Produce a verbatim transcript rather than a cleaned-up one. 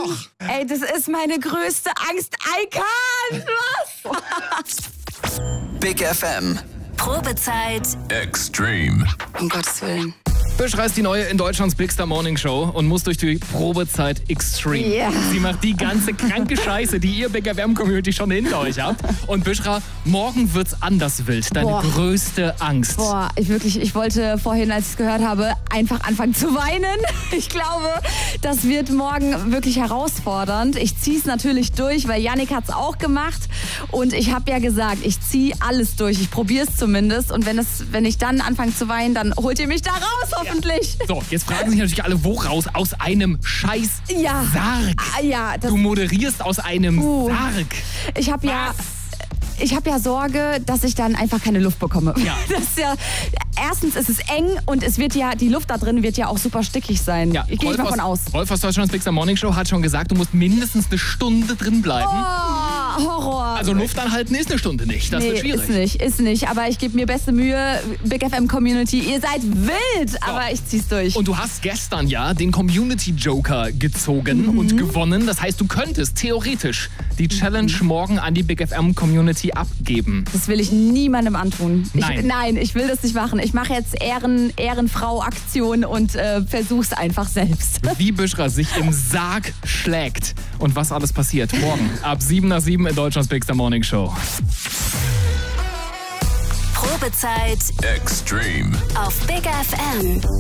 doch. Ey, das ist meine größte Angst. I can't. Was? Big F M. Probezeit Extreme. Um Gottes Willen. Büschra ist die neue in Deutschlands Big Star Morning Show und muss durch die Probezeit Extreme. Ja. Sie macht die ganze kranke Scheiße, die ihr Big F M-Community schon hinter euch habt. Und Büschra, morgen wird's anders wild. Deine Boah. größte Angst. Boah, ich wirklich, ich wollte vorhin, als ich es gehört habe, einfach anfangen zu weinen. Ich glaube, das wird morgen wirklich herausfordernd. Ich ziehe es natürlich durch, weil Yannick hat es auch gemacht. Und ich habe ja gesagt, ich ziehe alles durch. Ich probiere es zumindest. Und wenn, es, wenn ich dann anfange zu weinen, dann holt ihr mich da raus, hoffentlich. Ja. So, jetzt fragen sich natürlich alle, wo raus? Aus einem scheiß Ja. Sarg. Ah, ja, das, Du moderierst aus einem Uh. Sarg. ich habe ja... Ich habe ja Sorge, dass ich dann einfach keine Luft bekomme. Ja. Das ist ja, erstens ist es eng und es wird ja, die Luft da drin wird ja auch super stickig sein. Ja, ich gehe Rolf mal aus- von aus. Rolf aus Deutschlands Big Star Morning Show hat schon gesagt, du musst mindestens eine Stunde drin bleiben. Oh, Horror. Also Luft anhalten ist eine Stunde nicht. Das nee, wird schwierig. ist nicht, ist nicht. Aber ich gebe mir beste Mühe. Big F M Community, ihr seid wild, aber ich zieh's durch. Und du hast gestern ja den Community Joker gezogen Mhm. und gewonnen. Das heißt, du könntest theoretisch die Challenge morgen an die Big F M Community abgeben. Das will ich niemandem antun. Nein. Ich, nein, ich will das nicht machen. Ich mache jetzt Ehren, Ehrenfrau-Aktion und äh, versuch's einfach selbst. Wie Büschra sich im Sarg schlägt und was alles passiert. Morgen ab sieben nach sieben in Deutschlands Big Star Morning Show. Probezeit Extreme. auf Big F M.